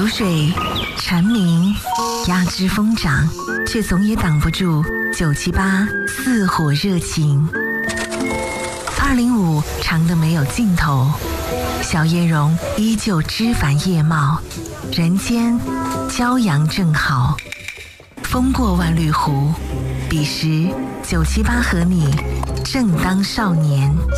流水，蝉鸣，鸦枝疯长，却总也挡不住978似火热情。205长得没有尽头，小叶榕依旧枝繁叶茂，人间骄阳正好。风过万绿湖，彼时978和你正当少年。